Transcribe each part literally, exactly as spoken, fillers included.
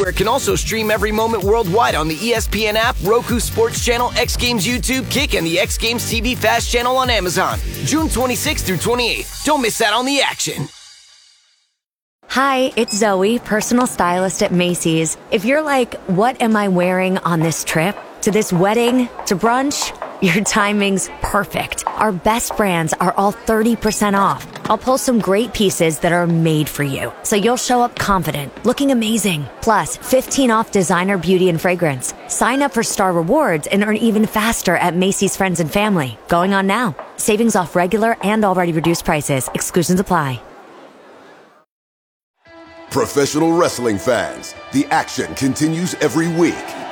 Everywhere can also stream every moment worldwide on the E S P N app, Roku Sports Channel, X Games YouTube, Kick, and the X Games T V Fast channel on Amazon. June twenty-sixth through twenty-eighth. Don't miss out on the action. Hi, it's Zoe, personal stylist at Macy's. If you're like, what am I wearing on this trip? To this wedding? To brunch? Your timing's perfect. Our best brands are all thirty percent off. I'll pull some great pieces that are made for you, so you'll show up confident, looking amazing. Plus, fifteen off designer beauty and fragrance. Sign up for Star Rewards and earn even faster at Macy's Friends and Family. Going on now. Savings off regular and already reduced prices. Exclusions apply. Professional wrestling fans, the action continues every week.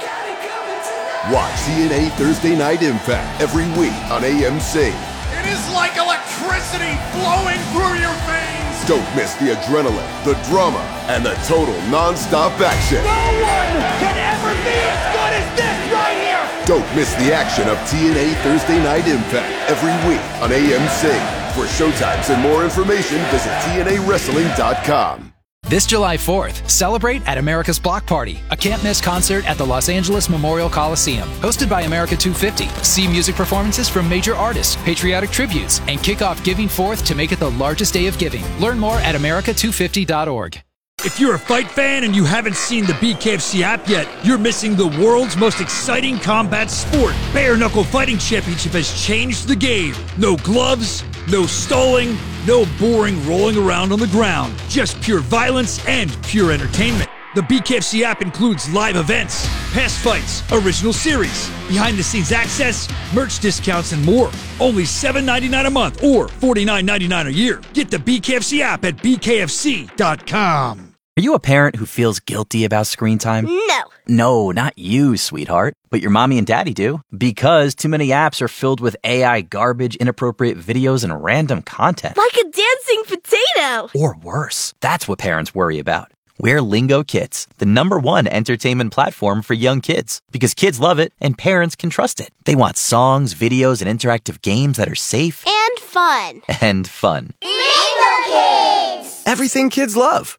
Watch T N A Thursday Night Impact every week on A M C. It is like electricity flowing through your veins. Don't miss the adrenaline, the drama, and the total non-stop action. No one can ever be as good as this right here. Don't miss the action of T N A Thursday Night Impact every week on A M C. For showtimes and more information, visit T N A wrestling dot com. This July fourth, celebrate at America's Block Party, a can't-miss concert at the Los Angeles Memorial Coliseum. Hosted by America two fifty. See music performances from major artists, patriotic tributes, and kick off Giving Fourth to make it the largest day of giving. Learn more at America two fifty dot org. If you're a fight fan and you haven't seen the B K F C app yet, you're missing the world's most exciting combat sport. Bare Knuckle Fighting Championship has changed the game. No gloves, no stalling, no boring rolling around on the ground. Just pure violence and pure entertainment. The B K F C app includes live events, past fights, original series, behind-the-scenes access, merch discounts, and more. Only seven dollars and ninety-nine cents a month or forty-nine ninety-nine a year. Get the B K F C app at B K F C dot com. Are you a parent who feels guilty about screen time? No. No, not you, sweetheart. But your mommy and daddy do. Because too many apps are filled with A I garbage, inappropriate videos, and random content. Like a dancing potato. Or worse. That's what parents worry about. We're Lingo Kids, the number one entertainment platform for young kids. Because kids love it and parents can trust it. They want songs, videos, and interactive games that are safe. And fun. And fun. Lingo Kids! Everything kids love.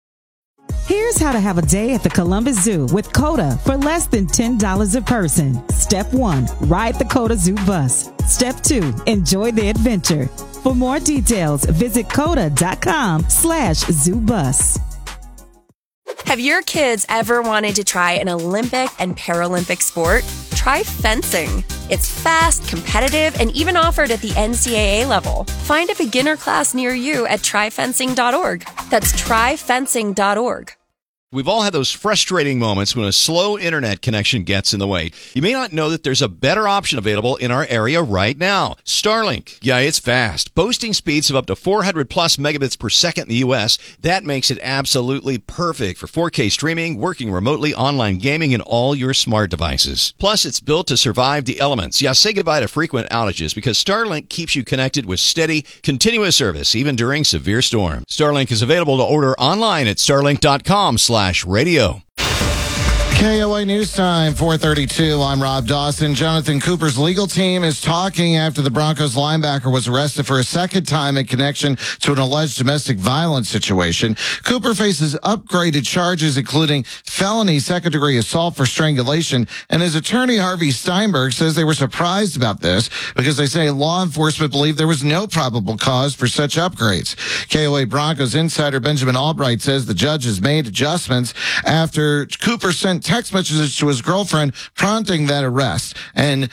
Here's how to have a day at the Columbus Zoo with COTA for less than ten dollars a person. Step one, ride the COTA Zoo bus. Step two, enjoy the adventure. For more details, visit COTA.com slash zoo bus. Have your kids ever wanted to try an Olympic and Paralympic sport? Try fencing. It's fast, competitive, and even offered at the N C double A level. Find a beginner class near you at try fencing dot org. That's try fencing dot org. We've all had those frustrating moments when a slow internet connection gets in the way. You may not know that there's a better option available in our area right now. Starlink. Yeah, it's fast. Boasting speeds of up to four hundred plus megabits per second in the U S. That makes it absolutely perfect for four K streaming, working remotely, online gaming, and all your smart devices. Plus, it's built to survive the elements. Yeah, say goodbye to frequent outages because Starlink keeps you connected with steady, continuous service, even during severe storms. Starlink is available to order online at starlink dot com slash radio. K O A News Time, four thirty-two. I'm Rob Dawson. Jonathan Cooper's legal team is talking after the Broncos linebacker was arrested for a second time in connection to an alleged domestic violence situation. Cooper faces upgraded charges, including felony second-degree assault for strangulation, and his attorney, Harvey Steinberg, says they were surprised about this because they say law enforcement believed there was no probable cause for such upgrades. K O A Broncos insider Benjamin Albright says the judge has made adjustments after Cooper sent text messages to his girlfriend prompting that arrest. And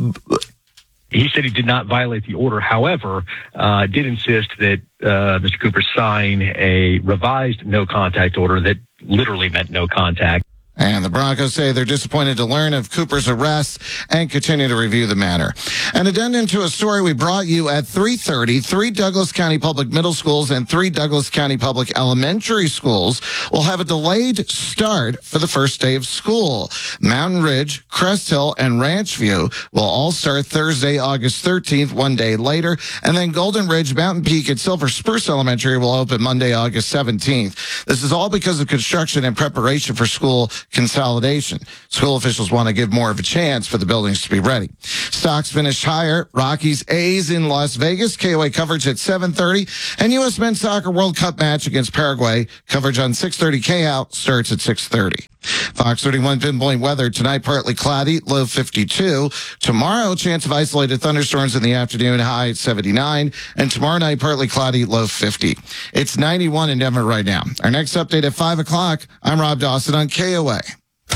he said he did not violate the order. However, uh, did insist that uh, Mister Cooper sign a revised no contact order that literally meant no contact. And the Broncos say they're disappointed to learn of Cooper's arrest and continue to review the matter. An addendum to a story we brought you at three thirty, three Douglas County Public Middle Schools and three Douglas County Public Elementary Schools will have a delayed start for the first day of school. Mountain Ridge, Crest Hill, and Ranch View will all start Thursday, August thirteenth, one day later. And then Golden Ridge, Mountain Peak, and Silver Spruce Elementary will open Monday, August seventeenth. This is all because of construction and preparation for school consolidation. School officials want to give more of a chance for the buildings to be ready. Stocks finished higher. Rockies A's in Las Vegas. K O A coverage at seven thirty. And U S Men's Soccer World Cup match against Paraguay. Coverage on six thirty K-Out starts at six thirty. Fox thirty-one pinpoint weather. Tonight, partly cloudy, low fifty-two. Tomorrow, chance of isolated thunderstorms in the afternoon, high at seventy-nine. And tomorrow night, partly cloudy, low fifty. It's ninety-one in Denver right now. Our next update at five o'clock. I'm Rob Dawson on K O A.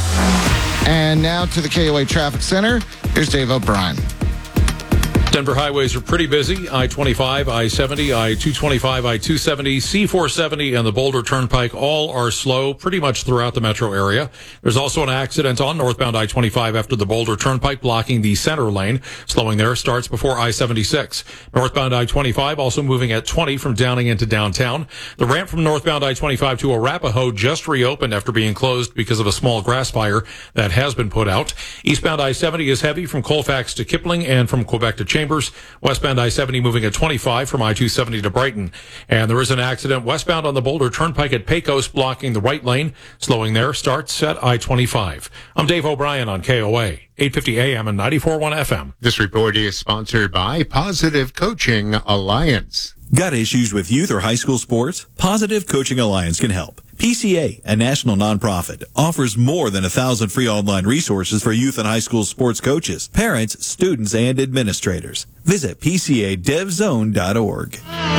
And now to the K O A Traffic Center. Here's Dave O'Brien. Denver highways are pretty busy. I twenty-five, I seventy, I two twenty-five, I two seventy, C four seventy, and the Boulder Turnpike all are slow pretty much throughout the metro area. There's also an accident on northbound I twenty-five after the Boulder Turnpike blocking the center lane. Slowing there starts before I seventy-six. Northbound I twenty-five also moving at twenty from Downing into downtown. The ramp from northbound I twenty-five to Arapahoe just reopened after being closed because of a small grass fire that has been put out. Eastbound I seventy is heavy from Colfax to Kipling and from Quebec to Chambers. Westbound I seventy moving at twenty-five from I two seventy to Brighton. And there is an accident westbound on the Boulder Turnpike at Pecos blocking the right lane. Slowing there starts at I twenty-five. I'm Dave O'Brien on K O A, eight fifty A M and ninety-four point one F M. This report is sponsored by Positive Coaching Alliance. Got issues with youth or high school sports? Positive Coaching Alliance can help. P C A, a national nonprofit, offers more than a thousand free online resources for youth and high school sports coaches, parents, students, and administrators. Visit P C A dev zone dot org.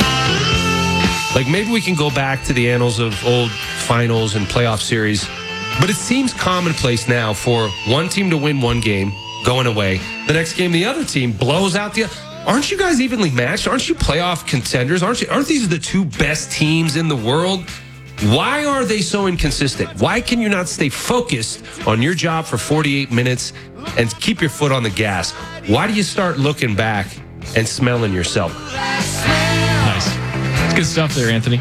Like, maybe we can go back to the annals of old finals and playoff series, but it seems commonplace now for one team to win one game, going away. The next game, the other team blows out the other. Aren't you guys evenly matched? Aren't you playoff contenders? Aren't you? Aren't these the two best teams in the world? Why are they so inconsistent? Why can you not stay focused on your job for forty-eight minutes and keep your foot on the gas? Why do you start looking back and smelling yourself? Nice. It's good stuff there, Anthony.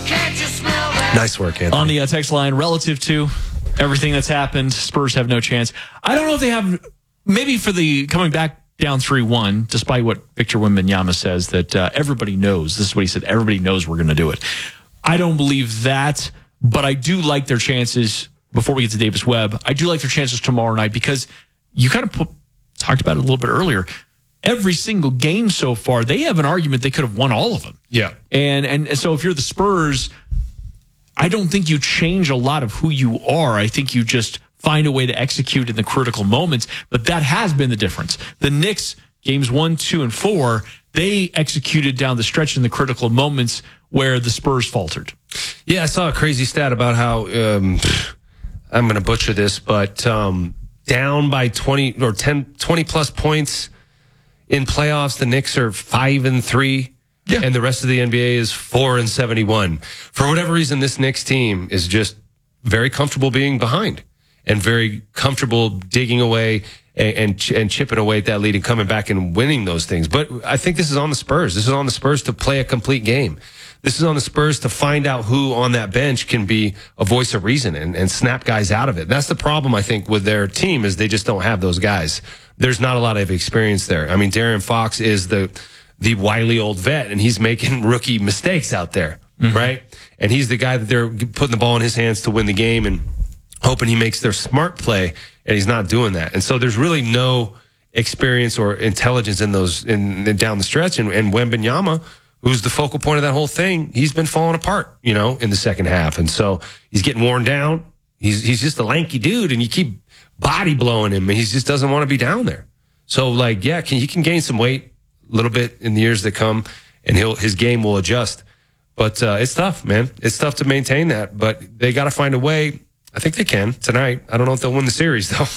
Nice work, Anthony. On the uh, text line, relative to everything that's happened, Spurs have no chance. I don't know if they have, maybe for the coming back down three one, despite what Victor Wembanyama says, that uh, everybody knows. This is what he said. Everybody knows we're going to do it. I don't believe that, but I do like their chances, before we get to Davis Webb, I do like their chances tomorrow night because you kind of put, talked about it a little bit earlier. Every single game so far, they have an argument they could have won all of them. Yeah. And, and so if you're the Spurs, I don't think you change a lot of who you are. I think you just find a way to execute in the critical moments, but that has been the difference. The Knicks, games one, two, and four, they executed down the stretch in the critical moments where the Spurs faltered. Yeah, I saw a crazy stat about how, um, I'm going to butcher this, but um, down by twenty or ten, twenty plus points in playoffs, the Knicks are five and three, yeah. and the rest of the N B A is four and seventy-one. For whatever reason, this Knicks team is just very comfortable being behind and very comfortable digging away and, and and chipping away at that lead and coming back and winning those things. But I think this is on the Spurs. This is on the Spurs to play a complete game. This is on the Spurs to find out who on that bench can be a voice of reason and, and snap guys out of it. That's the problem, I think, with their team is they just don't have those guys. There's not a lot of experience there. I mean, De'Aaron Fox is the the wily old vet, and he's making rookie mistakes out there, mm-hmm. right? And he's the guy that they're putting the ball in his hands to win the game and hoping he makes their smart play, and he's not doing that. And so there's really no experience or intelligence in those in, in down the stretch. And, and Wembanyama, who's the focal point of that whole thing, he's been falling apart, you know, in the second half. And so he's getting worn down. He's he's just a lanky dude, and you keep body blowing him, and he just doesn't want to be down there. So, like, yeah, can he can gain some weight a little bit in the years that come, and he'll his game will adjust. But uh, it's tough, man. It's tough to maintain that, but they got to find a way. I think they can tonight. I don't know if they'll win the series, though.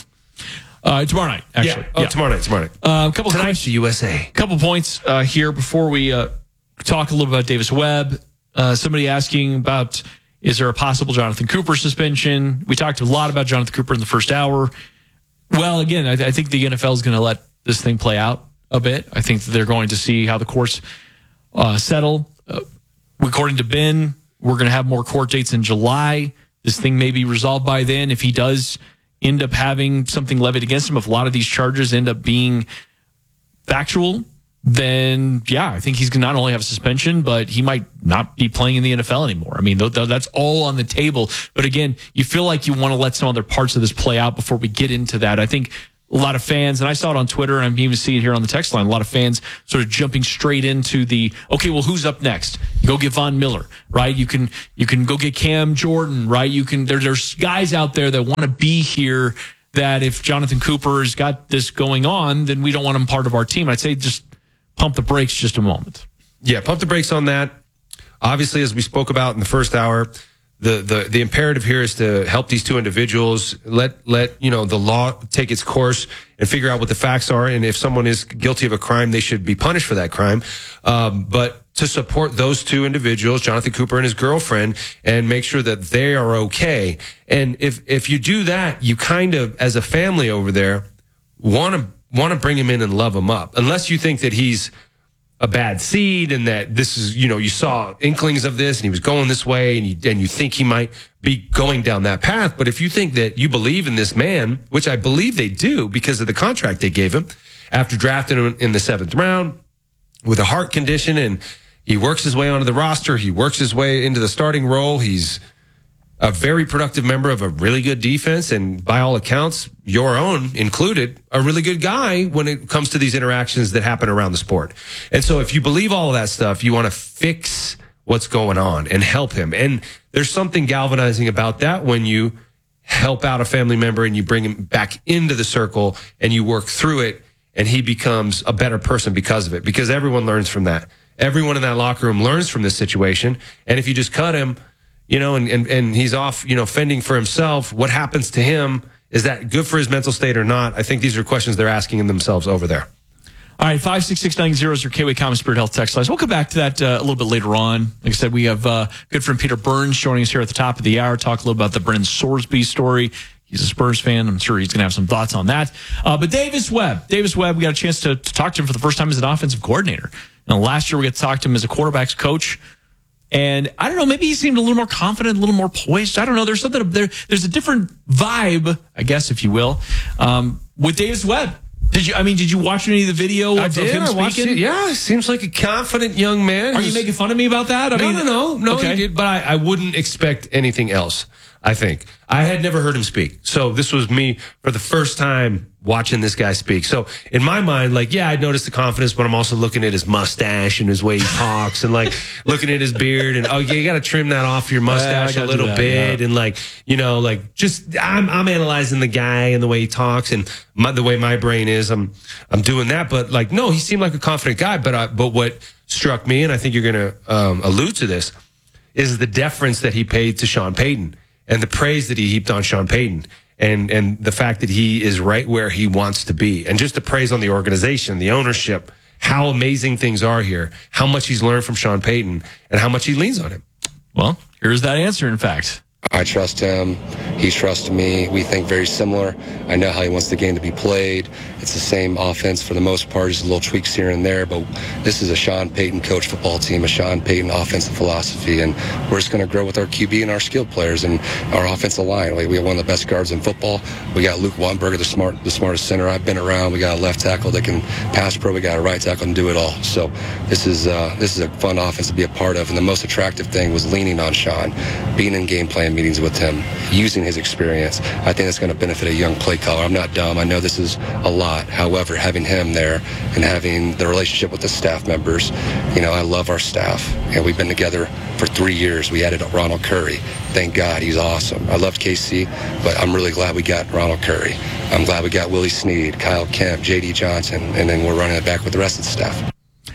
Uh, tomorrow night, actually. Yeah. Oh, yeah. tomorrow night, tomorrow night. Uh, a couple Tonight's the U S A. A couple points uh, here before we uh, talk a little about Davis Webb. Uh, somebody asking about, is there a possible Jonathan Cooper suspension? We talked a lot about Jonathan Cooper in the first hour. Well, again, I, th- I think the N F L is going to let this thing play out a bit. I think that they're going to see how the courts uh, settle. Uh, according to Ben, we're going to have more court dates in July. This thing may be resolved by then. If he does end up having something levied against him, if a lot of these charges end up being factual, then yeah, I think he's going to not only have a suspension, but he might not be playing in the N F L anymore. I mean, th- th- that's all on the table. But again, you feel like you want to let some other parts of this play out before we get into that. I think a lot of fans, and I saw it on Twitter, and I'm even seeing it here on the text line, a lot of fans sort of jumping straight into the, okay, well, who's up next? Go get Von Miller, right? You can you can go get Cam Jordan, right? You can there, there's guys out there that want to be here that if Jonathan Cooper has got this going on, then we don't want him part of our team. I'd say just pump the brakes just a moment. Yeah, pump the brakes on that. Obviously, as we spoke about in the first hour, The, the the imperative here is to help these two individuals, let let you know the law take its course and figure out what the facts are, and if someone is guilty of a crime, they should be punished for that crime. Um, but to support those two individuals, Jonathan Cooper and his girlfriend, and make sure that they are okay. And if if you do that, you kind of, as a family over there, want to want to bring him in and love him up, unless you think that he's a bad seed and that this is, you know, you saw inklings of this and he was going this way and you, and you think he might be going down that path. But if you think that you believe in this man, which I believe they do because of the contract they gave him after drafting him in the seventh round with a heart condition, and he works his way onto the roster, he works his way into the starting role, he's a very productive member of a really good defense, and by all accounts, your own included, a really good guy when it comes to these interactions that happen around the sport. And so if you believe all of that stuff, you want to fix what's going on and help him. And there's something galvanizing about that when you help out a family member and you bring him back into the circle and you work through it, and he becomes a better person because of it, because everyone learns from that. Everyone in that locker room learns from this situation. And if you just cut him, you know, and, and, and he's off, you know, fending for himself, what happens to him? Is that good for his mental state or not? I think these are questions they're asking themselves over there. All right, five six six nine zero is your K-Way Common Spirit Health text line. We'll come back to that uh, a little bit later on. Like I said, we have uh, good friend Peter Burns joining us here at the top of the hour, talk a little about the Brennan Sorsby story. He's a Spurs fan. I'm sure he's going to have some thoughts on that. Uh, but Davis Webb, Davis Webb, we got a chance to, to talk to him for the first time as an offensive coordinator. Now, last year we got to talk to him as a quarterback's coach. And I don't know, maybe he seemed a little more confident, a little more poised. I don't know. There's something there. There's a different vibe, I guess, if you will, um, with Davis Webb. Did you? I mean, did you watch any of the video of, I did, of him I watched speaking? It. Yeah, seems like a confident young man. Are you making fun of me about that? I no, mean, no, no, no. Okay. He did, but I, I wouldn't expect anything else. I think I had never heard him speak, so this was me for the first time watching this guy speak. So in my mind, like, yeah, I noticed the confidence, but I'm also looking at his mustache and his way he talks, and like looking at his beard, and oh yeah, you got to trim that off your mustache yeah, a little that, bit, yeah. and like you know, like just I'm I'm analyzing the guy and the way he talks and my, the way my brain is. I'm I'm doing that, but like no, he seemed like a confident guy. But I, but what struck me, and I think you're going to um, allude to this, is the deference that he paid to Sean Payton. And the praise that he heaped on Sean Payton, and and the fact that he is right where he wants to be, and just the praise on the organization, the ownership, how amazing things are here, how much he's learned from Sean Payton, and how much he leans on him. Well, here's that answer, in fact. I trust him. He trusts me. We think very similar. I know how he wants the game to be played. It's the same offense for the most part, just little tweaks here and there. But this is a Sean Payton coach football team, a Sean Payton offensive philosophy. And we're just going to grow with our Q B and our skilled players and our offensive line. Like, we have one of the best guards in football. We got Luke Weinberger, the smart, the smartest center I've been around. We got a left tackle that can pass pro. We got a right tackle and do it all. So this is uh, this is a fun offense to be a part of. And the most attractive thing was leaning on Sean, being in game plan meetings with him, using his experience. I think that's going to benefit a young play caller. I'm not dumb. I know this is a lot. However, having him there and having the relationship with the staff members, you know, I love our staff. And we've been together for three years. We added Ronald Curry. Thank God, he's awesome. I loved K C, but I'm really glad we got Ronald Curry. I'm glad we got Willie Snead, Kyle Kemp, J D Johnson, and then we're running it back with the rest of the staff.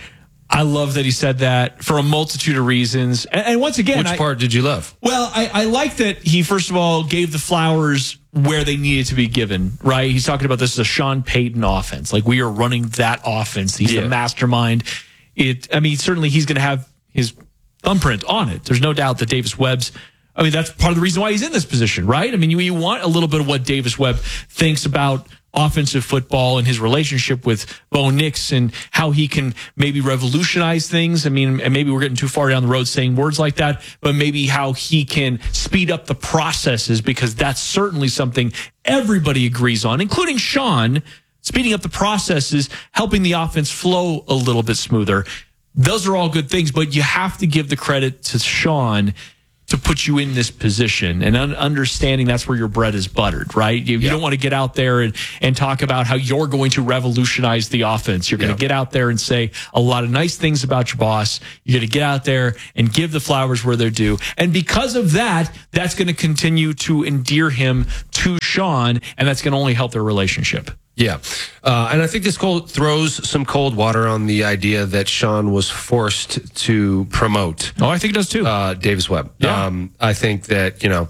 I love that he said that for a multitude of reasons. And, and once again, Which I, part did you love? Well, I, I like that he, first of all, gave the flowers where they needed to be given, right? He's talking about this as a Sean Payton offense. Like, we are running that offense. He's Yeah. the mastermind. It. I mean, certainly he's going to have his thumbprint on it. There's no doubt that Davis Webb's, I mean, that's part of the reason why he's in this position, right? I mean, you, you want a little bit of what Davis Webb thinks about offensive football and his relationship with Bo Nix and how he can maybe revolutionize things. I mean, and maybe we're getting too far down the road saying words like that, but maybe how he can speed up the processes, because that's certainly something everybody agrees on, including Sean, speeding up the processes, helping the offense flow a little bit smoother. Those are all good things, but you have to give the credit to Sean to put you in this position and un- understanding that's where your bread is buttered, right? You, you yeah. don't want to get out there and, and talk about how you're going to revolutionize the offense. You're going to yeah. get out there and say a lot of nice things about your boss. You're going to get out there and give the flowers where they're due. And because of that, that's going to continue to endear him to Sean, and that's going to only help their relationship. Yeah. Uh, and I think this cold throws some cold water on the idea that Sean was forced to promote. Oh, I think it does too. Uh, Davis Webb. Yeah. Um, I think that, you know,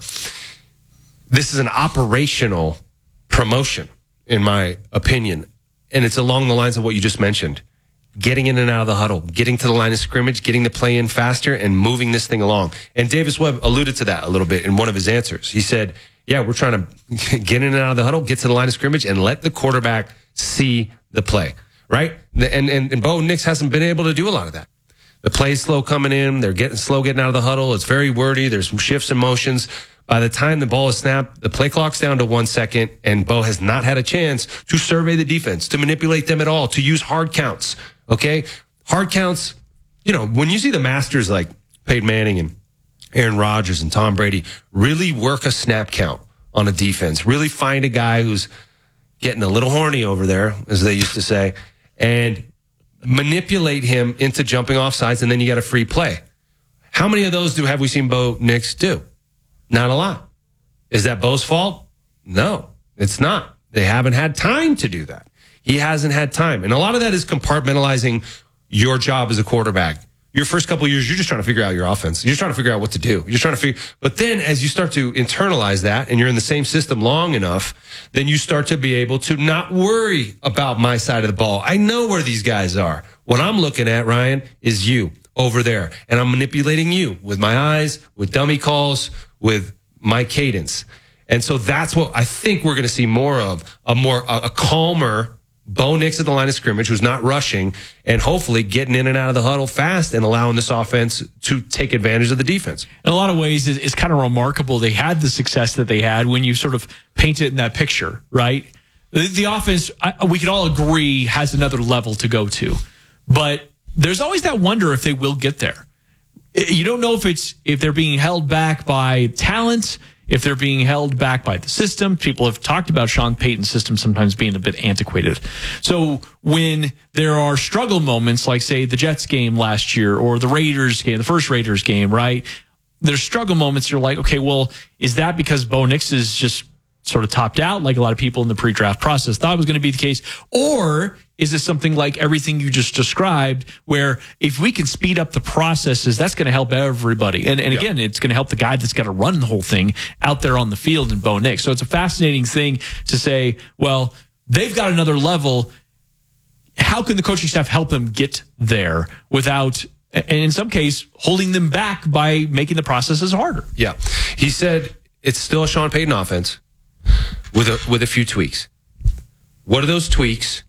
this is an operational promotion, in my opinion. And it's along the lines of what you just mentioned. Getting in and out of the huddle, getting to the line of scrimmage, getting the play in faster, and moving this thing along. And Davis Webb alluded to that a little bit in one of his answers. He said, yeah, we're trying to get in and out of the huddle, get to the line of scrimmage, and let the quarterback see the play, right? And and, and Bo Nix hasn't been able to do a lot of that. The play's slow coming in. They're getting slow getting out of the huddle. It's very wordy. There's some shifts and motions. By the time the ball is snapped, the play clock's down to one second, and Bo has not had a chance to survey the defense, to manipulate them at all, to use hard counts, okay? Hard counts, you know, when you see the masters like Peyton Manning and Aaron Rodgers and Tom Brady really work a snap count on a defense, really find a guy who's getting a little horny over there, as they used to say, and manipulate him into jumping off sides, and then you got a free play. How many of those do have we seen Bo Nix do? Not a lot. Is that Bo's fault? No, it's not. They haven't had time to do that. He hasn't had time. And a lot of that is compartmentalizing your job as a quarterback. Your first couple of years, you're just trying to figure out your offense. You're just trying to figure out what to do. You're just trying to figure, but then as you start to internalize that and you're in the same system long enough, then you start to be able to not worry about my side of the ball. I know where these guys are. What I'm looking at, Ryan, is you over there. And I'm manipulating you with my eyes, with dummy calls, with my cadence. And so that's what I think we're going to see more of, a more, a, a calmer Bo Nix at the line of scrimmage, who's not rushing, and hopefully getting in and out of the huddle fast and allowing this offense to take advantage of the defense. In a lot of ways, it's kind of remarkable they had the success that they had when you sort of paint it in that picture, right? The, the offense, I, we could all agree, has another level to go to. But there's always that wonder if they will get there. You don't know if it's if they're being held back by talent, if they're being held back by the system. People have talked about Sean Payton's system sometimes being a bit antiquated. So when there are struggle moments, like, say, the Jets game last year or the Raiders game, the first Raiders game, right? There's struggle moments. You're like, okay, well, is that because Bo Nix is just sort of topped out, like a lot of people in the pre-draft process thought was going to be the case? Or is it something like everything you just described, where if we can speed up the processes, that's going to help everybody? And, and again, it's going to help the guy that's got to run the whole thing out there on the field in Bo Nix. So it's a fascinating thing to say, well, they've got another level. How can the coaching staff help them get there without, and in some case, holding them back by making the processes harder? Yeah. He said it's still a Sean Payton offense with a, with a few tweaks. What are those tweaks?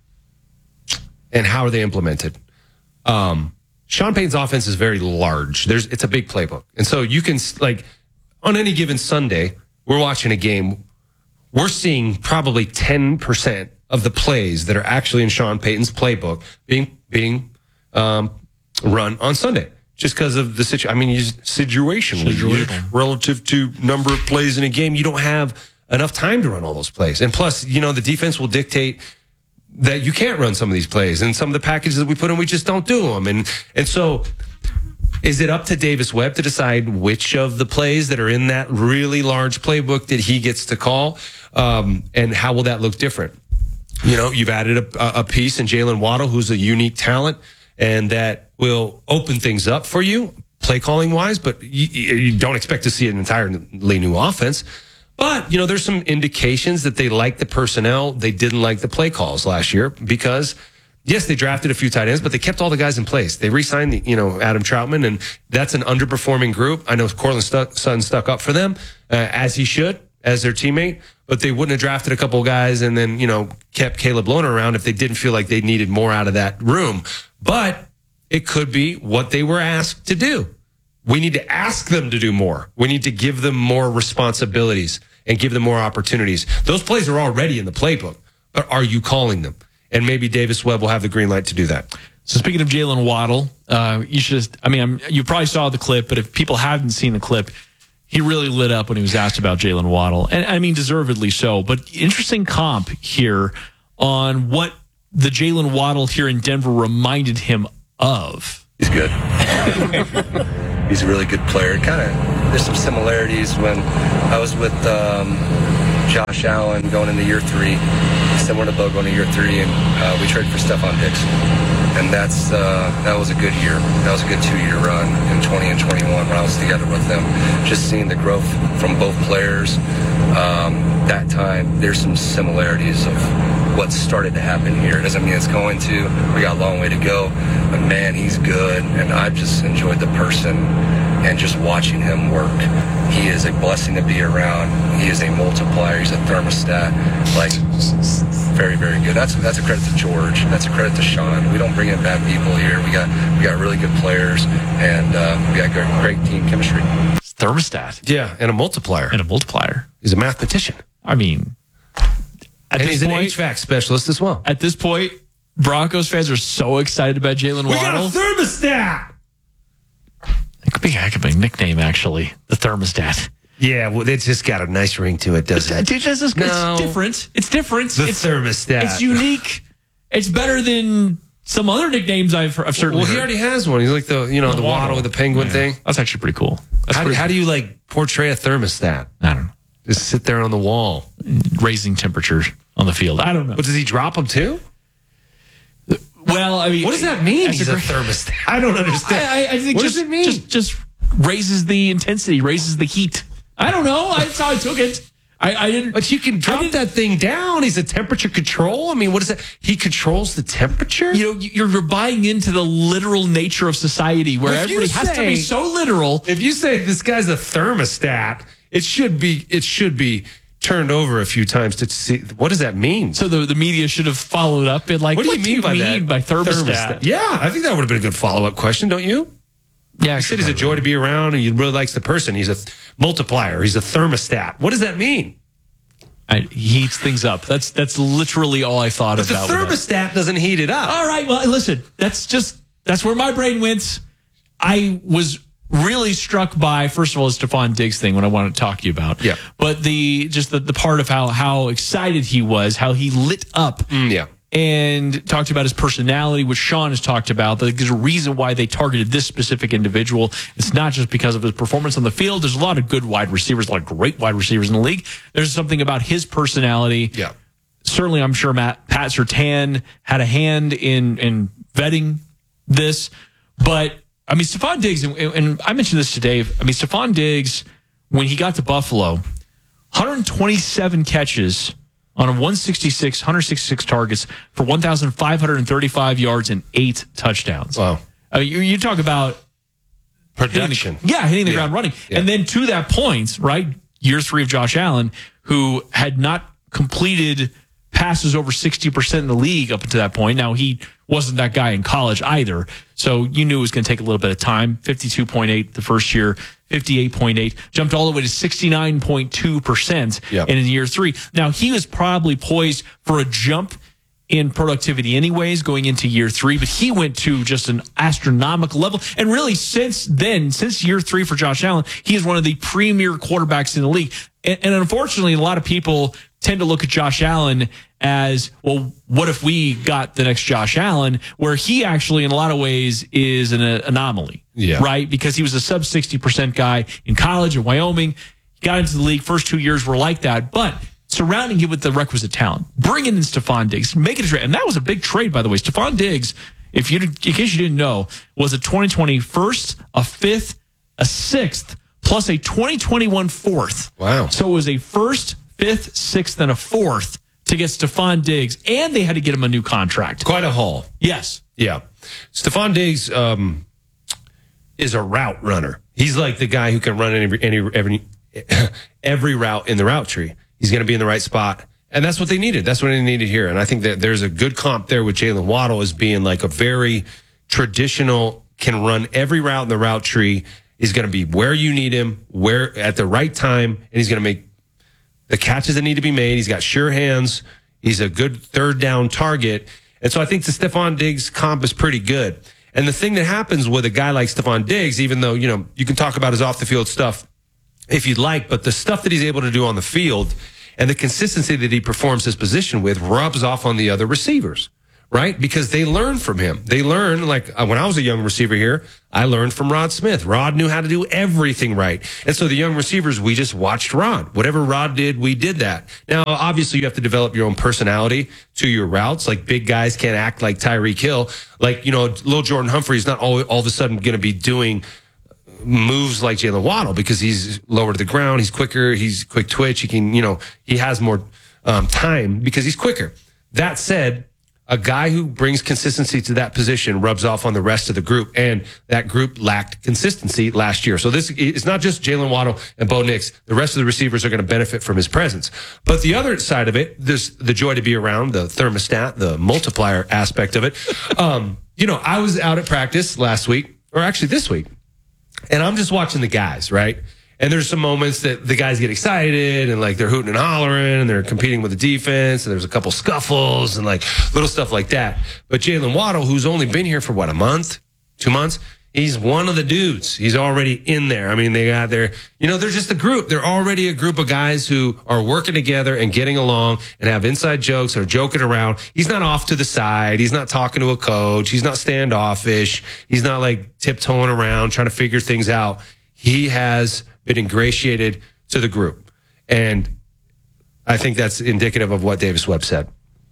And how are they implemented? Um, Sean Payton's offense is very large. There's, it's a big playbook. And so you can, like, on any given Sunday, we're watching a game, we're seeing probably ten percent of the plays that are actually in Sean Payton's playbook being, being, um, run on Sunday. Just because of the situation. I mean, you situationally, Situational. relative to number of plays in a game, you don't have enough time to run all those plays. And plus, you know, the defense will dictate that you can't run some of these plays, and some of the packages that we put in, we just don't do them. And, and so is it up to Davis Webb to decide which of the plays that are in that really large playbook that he gets to call? Um, and how will that look different? You know, you've added a, a piece in Jalen Waddle, who's a unique talent, and that will open things up for you play calling wise, but you, you don't expect to see an entirely new offense. But, you know, there's some indications that they like the personnel. They didn't like the play calls last year because, yes, they drafted a few tight ends, but they kept all the guys in place. They re-signed, the, you know, Adam Troutman, and that's an underperforming group. I know Cortland Stuck, Sutton stuck up for them, uh, as he should, as their teammate, but they wouldn't have drafted a couple of guys and then, you know, kept Caleb Lohner around if they didn't feel like they needed more out of that room. But it could be what they were asked to do. We need to ask them to do more. We need to give them more responsibilities and give them more opportunities. Those plays are already in the playbook, Or are you calling them? And maybe Davis Webb will have the green light to do that. So speaking of Jalen Waddle, uh, you should just, I mean, I'm, you probably saw the clip, but if people haven't seen the clip, he really lit up when he was asked about Jalen Waddle. And I mean, deservedly so. But interesting comp here on what the Jalen Waddle here in Denver reminded him of. He's good. He's a really good player. Kind of, there's some similarities when I was with um, Josh Allen going into year three, similar to Bo going into year three, and uh, we traded for Stephon Diggs. And that's uh, that was a good year. That was a good two-year run in twenty and twenty-one when I was together with them. Just seeing the growth from both players. Um, that time, there's some similarities of what started to happen here. It doesn't mean it's going to. We got a long way to go. But man, he's good. And I've just enjoyed the person and just watching him work. He is a blessing to be around. He is a multiplier. He's a thermostat. Like, very, very good. That's that's a credit to George. That's a credit to Sean. We don't bring in bad people here. We got we got really good players, and uh, we got great, great team chemistry. Thermostat. Yeah, and a multiplier. And a multiplier. He's a mathematician. I mean, at and this he's point, an H V A C specialist as well. At this point, Broncos fans are so excited about Jalen Waddle. We got a thermostat! It could be, it could be a nickname, actually. The thermostat. Yeah, well, it's just got a nice ring to it, doesn't it? It's, it's, it's, No. it's different. It's different. The it's, thermostat. It's unique. It's better than some other nicknames I've, I've certainly Well, he heard. already has one. He's like the, you know, the, The waddle waddle. with the penguin Yeah. thing. That's actually pretty cool. That's How, pretty how do you, like, portray a thermostat? I don't know. Just sit there on the wall. Raising temperatures on the field. I don't know. But does he drop them too? Well, I mean, What does that mean? That's He's a a great- thermostat. I don't understand. I, I, I think What just, does it mean? Just, just raises the intensity, raises the heat. I don't know. That's how I took it. I, I didn't. But you can drop that thing down. He's a temperature control. I mean, what is that? He controls the temperature? You know, you're, you're buying into the literal nature of society where If you everybody has to be say- so literal. If you say this guy's a thermostat, it should be it should be turned over a few times to see what does that mean. So the, the media should have followed up and like, What do you mean by mean that? by thermostat? Yeah, I think that would have been a good follow up question, don't you? Yeah, He said he's a joy to be around and he really likes the person. He's a th- multiplier. He's a thermostat. What does that mean? I, he heats things up. That's that's literally all I thought But the about. with that. thermostat doesn't heat it up. All right, well, listen, that's just that's where my brain went. I was really struck by, first of all, the Stephon Diggs thing when I wanted to talk to you about. Yeah. But the just the, the part of how how excited he was, how he lit up. Mm, yeah. And talked about his personality, which Sean has talked about. That there's a reason why they targeted this specific individual. It's not just because of his performance on the field. There's a lot of good wide receivers, a lot of great wide receivers in the league. There's something about his personality. Yeah. Certainly, I'm sure Matt Pat Surtain had a hand in in vetting this. But I mean, Stephon Diggs, and, and I mentioned this to Dave. I mean, Stephon Diggs, when he got to Buffalo, one hundred twenty-seven catches on one sixty-six, one sixty-six targets for one thousand five hundred thirty-five yards and eight touchdowns. Wow. Uh, you, you talk about Production. Hitting the, yeah, hitting the Yeah. ground running. Yeah. And then to that point, right, year three of Josh Allen, who had not completed passes over sixty percent in the league up until that point. Now, he wasn't that guy in college either. So you knew it was going to take a little bit of time. fifty-two point eight the first year, fifty-eight point eight, jumped all the way to sixty-nine point two percent Yep. in year three. Now, he was probably poised for a jump in productivity anyways going into year three, but he went to just an astronomical level. And really since then, since year three for Josh Allen, he is one of the premier quarterbacks in the league. And, and unfortunately, a lot of people tend to look at Josh Allen as, well, what if we got the next Josh Allen, where he actually in a lot of ways is an uh, anomaly, Yeah. right? Because he was a sub sixty percent guy in college in Wyoming. He got into the league, first two years were like that, but surrounding him with the requisite talent, bringing in Stephon Diggs, making a trade. And that was a big trade, by the way. Stephon Diggs, if you, in case you didn't know, was a twenty twenty first, a fifth, a sixth, plus a twenty twenty-one fourth. Wow. So it was a first, fifth, sixth, and a fourth to get Stephon Diggs, and they had to get him a new contract. Quite a haul. Yes. Yeah. Stephon Diggs um, is a route runner. He's like the guy who can run any any every, every route in the route tree. He's going to be in the right spot. And that's what they needed. That's what they needed here. And I think that there's a good comp there with Jalen Waddle as being like a very traditional, can run every route in the route tree. He's going to be where you need him, where at the right time, and he's going to make the catches that need to be made. He's got sure hands. He's a good third down target. And so I think the Stephon Diggs comp is pretty good. And the thing that happens with a guy like Stephon Diggs, even though, you know, you can talk about his off the field stuff if you'd like, but the stuff that he's able to do on the field and the consistency that he performs his position with rubs off on the other receivers, right? Because they learn from him. They learn, like when I was a young receiver here, I learned from Rod Smith. Rod knew how to do everything right. And so the young receivers, we just watched Rod. Whatever Rod did, we did that. Now, obviously, you have to develop your own personality to your routes. Like big guys can't act like Tyreek Hill. Like, you know, little Jordan Humphrey is not all, all of a sudden going to be doing moves like Jalen Waddle because he's lower to the ground. He's quicker. He's quick twitch. He can, you know, he has more um, time because he's quicker. That said, a guy who brings consistency to that position rubs off on the rest of the group, and that group lacked consistency last year. So this is not just Jalen Waddle and Bo Nix. The rest of the receivers are going to benefit from his presence. But the other side of it, there's the joy to be around, the thermostat, the multiplier aspect of it. Um, you know, I was out at practice last week, or actually this week, and I'm just watching the guys, right? And there's some moments that the guys get excited and like they're hooting and hollering and they're competing with the defense and there's a couple scuffles and like little stuff like that. But Jalen Waddle, who's only been here for what, a month, two months, he's one of the dudes. He's already in there. I mean, they got their, you know, they're just a group. They're already a group of guys who are working together and getting along and have inside jokes or joking around. He's not off to the side. He's not talking to a coach. He's not standoffish. He's not like tiptoeing around trying to figure things out. He has been ingratiated to the group. And I think that's indicative of what Davis Webb said.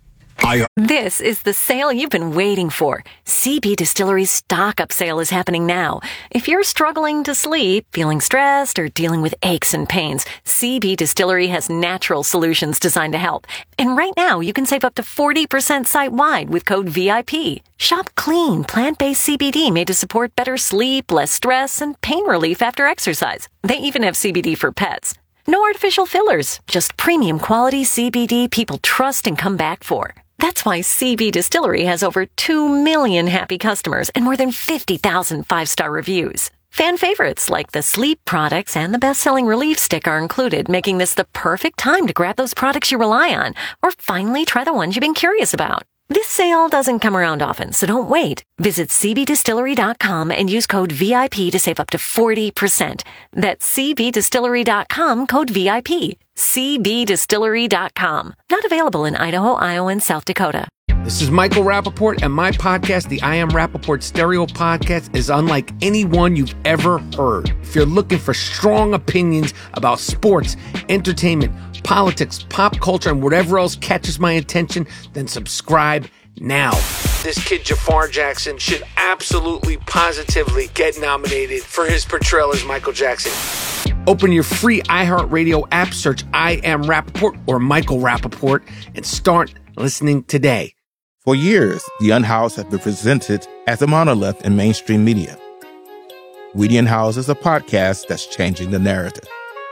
I- this is the sale you've been waiting for. C B Distillery's stock up sale is happening now. If you're struggling to sleep, feeling stressed, or dealing with aches and pains, C B Distillery has natural solutions designed to help. And right now, you can save up to forty percent site-wide with code V I P. Shop clean, plant-based C B D made to support better sleep, less stress, and pain relief after exercise. They even have C B D for pets. No artificial fillers, just premium quality C B D people trust and come back for. That's why C B Distillery has over two million happy customers and more than fifty thousand five-star reviews. Fan favorites like the sleep products and the best-selling Relief Stick are included, making this the perfect time to grab those products you rely on or finally try the ones you've been curious about. This sale doesn't come around often, so don't wait. Visit C B distillery dot com and use code V I P to save up to forty percent. That's C B distillery dot com, code V I P. C B distillery dot com. Not available in Idaho, Iowa, and South Dakota. This is Michael Rappaport, and my podcast, the I Am Rappaport Stereo Podcast, is unlike any one you've ever heard. If you're looking for strong opinions about sports, entertainment, politics, pop culture, and whatever else catches my attention, then subscribe now. This kid Jafar Jackson should absolutely, positively get nominated for his portrayal as Michael Jackson. Open your free iHeartRadio app, search I Am Rappaport or Michael Rappaport, and start listening today. For years, The Unhoused have been presented as a monolith in mainstream media. We The Unhoused is a podcast that's changing the narrative.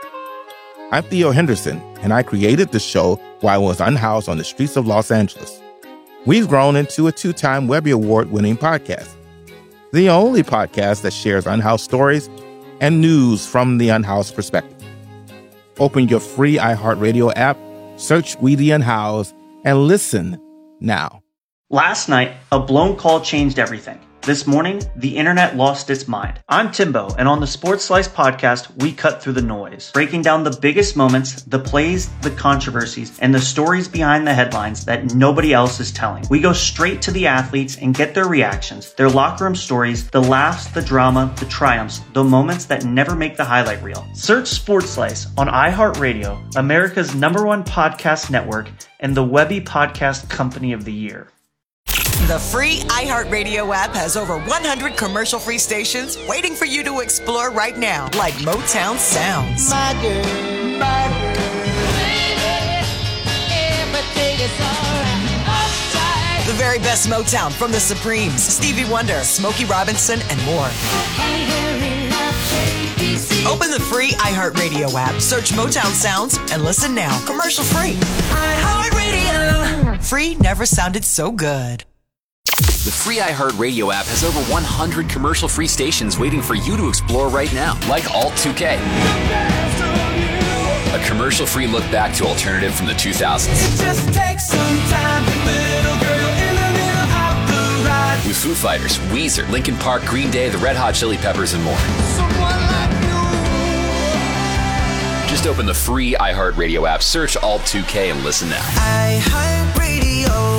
I'm Theo Henderson, and I created the show while I was unhoused on the streets of Los Angeles. We've grown into a two-time Webby Award-winning podcast, the only podcast that shares unhoused stories and news from the unhoused perspective. Open your free iHeartRadio app, search We The Unhoused, and listen now. Last night, a blown call changed everything. This morning, the internet lost its mind. I'm Timbo, and on the Sports Slice podcast, we cut through the noise, breaking down the biggest moments, the plays, the controversies, and the stories behind the headlines that nobody else is telling. We go straight to the athletes and get their reactions, their locker room stories, the laughs, the drama, the triumphs, the moments that never make the highlight reel. Search Sports Slice on iHeartRadio, America's number one podcast network, and the Webby Podcast Company of the Year. The free iHeartRadio app has over one hundred commercial-free stations waiting for you to explore right now, like Motown Sounds. My girl, my girl, baby, everything is all right. The very best Motown from the Supremes, Stevie Wonder, Smokey Robinson, and more. Open the free iHeartRadio app, search Motown Sounds, and listen now. Commercial-free. iHeartRadio. Free never sounded so good. The free iHeartRadio app has over one hundred commercial-free stations waiting for you to explore right now, like Alt two K. a commercial-free look back to alternative from the two thousands. It just takes some time, the little girl in the middle of the ride. With Foo Fighters, Weezer, Linkin Park, Green Day, the Red Hot Chili Peppers, and more. Someone like Just open the free iHeartRadio app, search Alt two K, and listen now. iHeartRadio.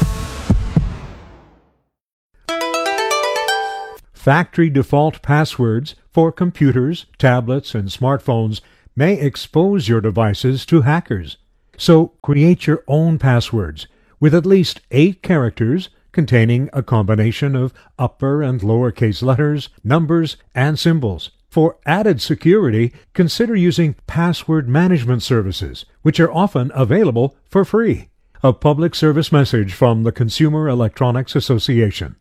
Factory default passwords for computers, tablets, and smartphones may expose your devices to hackers. So create your own passwords with at least eight characters containing a combination of upper and lowercase letters, numbers, and symbols. For added security, consider using password management services, which are often available for free. A public service message from the Consumer Electronics Association.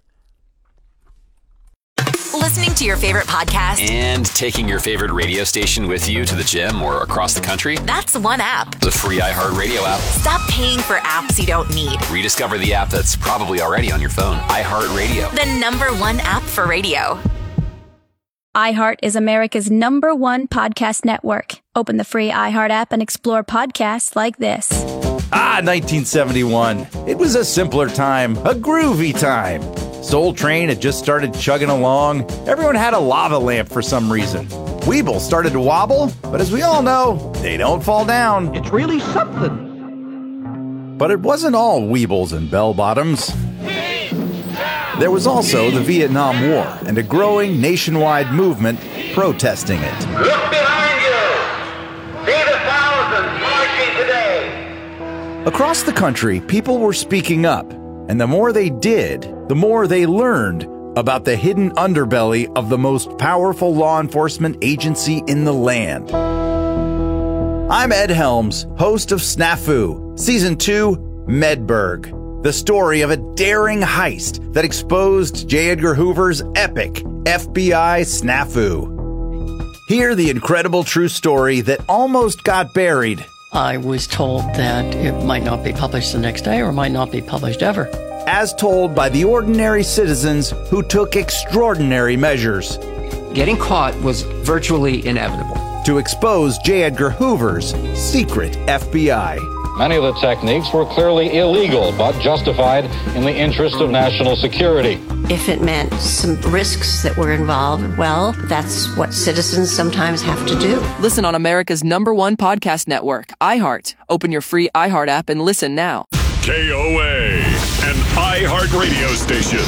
Listening to your favorite podcast And taking your favorite radio station with you to the gym or across the country? That's one app. The free iHeartRadio app. Stop paying for apps you don't need. Rediscover the app that's probably already on your phone. iHeartRadio. The number one app for radio. iHeart is America's number one podcast network. Open the free iHeart app and explore podcasts like this. Ah, nineteen seventy-one. It was a simpler time, a groovy time. Soul Train had just started chugging along. Everyone had a lava lamp for some reason. Weeble started to wobble, but as we all know, they don't fall down. It's really something. But it wasn't all Weebles and bell-bottoms. There was also the Vietnam War and a growing nationwide movement protesting it. Look behind you. See the thousands marching today. Across the country, people were speaking up, and the more they did, the more they learned about the hidden underbelly of the most powerful law enforcement agency in the land. I'm Ed Helms, host of Snafu, Season two, Medberg, the story of a daring heist that exposed J. Edgar Hoover's epic F B I snafu. Hear the incredible true story that almost got buried. I was told that it might not be published the next day or might not be published ever. As told by the ordinary citizens who took extraordinary measures. Getting caught was virtually inevitable. To expose J. Edgar Hoover's secret F B I. Many of the techniques were clearly illegal, but justified in the interest of national security. If it meant some risks that were involved, well, that's what citizens sometimes have to do. Listen on America's number one podcast network, iHeart. Open your free iHeart app and listen now. K O A, an iHeart radio station.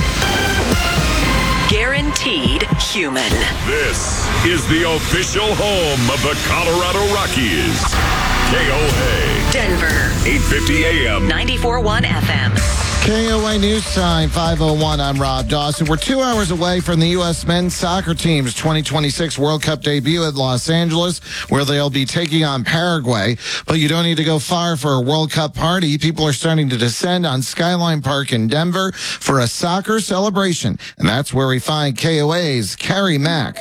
Guaranteed human. This is the official home of the Colorado Rockies. K O A. Denver. eight fifty A M. ninety-four point one F M. K O A News Time, five oh one. I'm Rob Dawson. We're two hours away from the U S men's soccer team's twenty twenty-six World Cup debut at Los Angeles, where they'll be taking on Paraguay. But you don't need to go far for a World Cup party. People are starting to descend on Skyline Park in Denver for a soccer celebration. And that's where we find K O A's Carrie Mack.